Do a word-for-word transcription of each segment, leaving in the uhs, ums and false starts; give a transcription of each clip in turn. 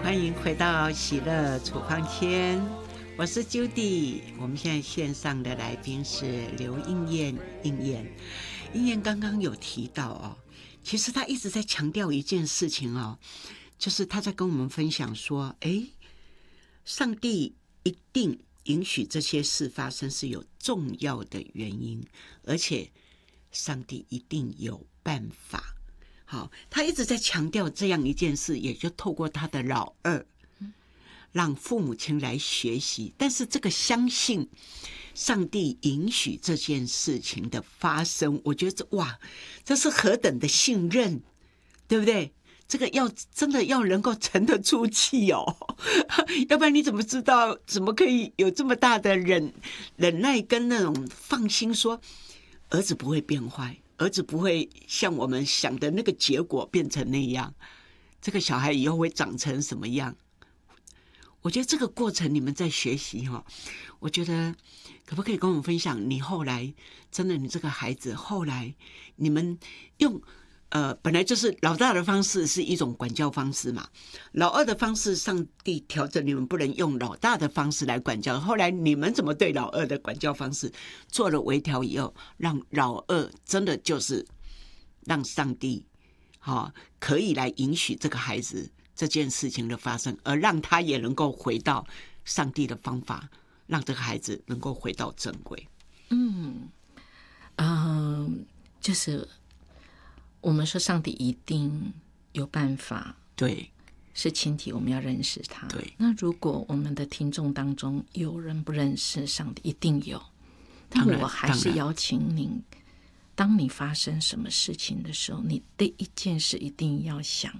欢迎回到喜乐处方签，我是 Judy。我们现在线上的来宾是刘应艳，应艳，应艳刚刚有提到哦，其实他一直在强调一件事情哦，就是他在跟我们分享说，哎，上帝一定允许这些事发生是有重要的原因，而且上帝一定有办法。好，他一直在强调这样一件事，也就透过他的老二，让父母亲来学习。但是这个相信上帝允许这件事情的发生，我觉得这哇，这是何等的信任，对不对？这个要真的要能够沉得住气哦，要不然你怎么知道？怎么可以有这么大的忍忍耐跟那种放心说，儿子不会变坏？儿子不会像我们想的那个结果变成那样，这个小孩以后会长成什么样？我觉得这个过程你们在学习哈，我觉得可不可以跟我们分享？你后来真的，你这个孩子后来你们用呃，本来就是老大的方式是一种管教方式嘛，老二的方式，上帝调整你们不能用老大的方式来管教。后来你们怎么对老二的管教方式做了微调以后，让老二真的就是让上帝好、哦、可以来允许这个孩子这件事情的发生，而让他也能够回到上帝的方法，让这个孩子能够回到正轨。 嗯，呃，就是我们说上帝一定有办法， 对， 是前提我们要认识他。 对， 那如果我们的听众当中有人不认识上帝，一定有，但我还是邀请您，当你发生什么事情的时候，你第一件事一定要想，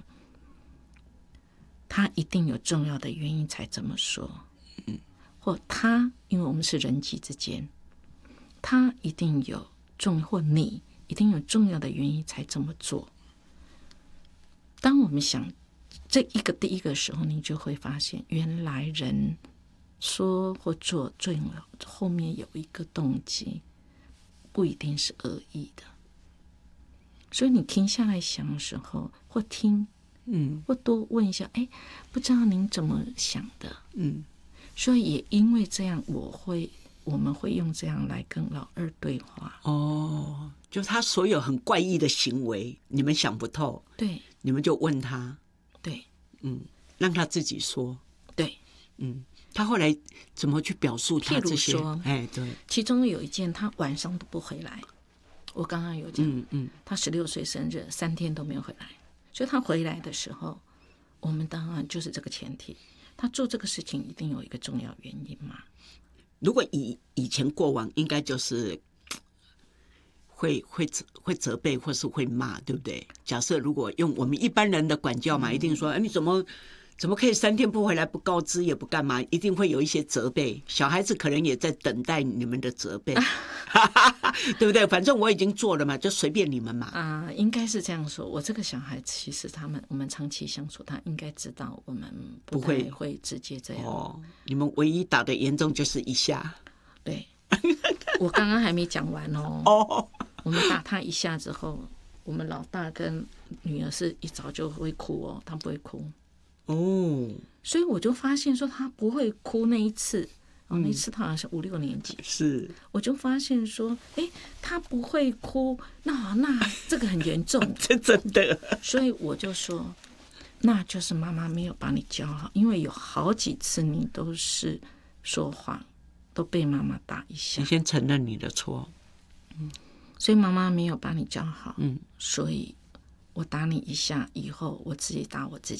他一定有重要的原因才这么说，嗯，或他因为我们是人际之间，他一定有重，或你一定有重要的原因才这么做。当我们想这一个第一个时候，你就会发现原来人说或做最后面有一个动机，不一定是恶意的。所以你停下来想的时候，或听嗯，或多问一下，哎，不知道您怎么想的？嗯，所以也因为这样，我会我们会用这样来跟老二对话。 哦，就他所有很怪异的行为，你们想不透， 对， 你们就问他， 对， 嗯，让他自己说， 对， 嗯，他后来怎么去表述他这些？ 譬如说， 哎，对， 其中有一件，他晚上都不回来。我刚刚有讲， 嗯嗯， 他十六岁生日，三天都没有回来。所以他回来的时候，我们当然就是这个前提，他做这个事情一定有一个重要原因嘛。 如果以以前过往，应该就是会会会责备或是会骂，对不对？假设如果用我们一般人的管教嘛，嗯、一定说，哎，你怎么怎么可以三天不回来，不告知也不干嘛，一定会有一些责备。小孩子可能也在等待你们的责备，对不对？反正我已经做了嘛，就随便你们嘛。 啊、呃，应该是这样说。我这个小孩其实他们我们长期相处，他应该知道我们不会会直接这样。 哦，你们唯一打的严重就是一下。 对，我刚刚还没讲完哦。哦，我们打他一下之后，我们老大跟女儿是一早就会哭哦，他不会哭。哦，所以我就发现说他不会哭那一次，哦，那一次他好像是五六年级， 是， 我就发现说，哎，他不会哭，那那这个很严重， 这真的。 所以我就说，那就是妈妈没有把你教好，因为有好几次你都是说谎，都被妈妈打一下。 你先承认你的错， 嗯，所以妈妈没有把你教好，嗯，所以我打你一下以后，我自己打我自己。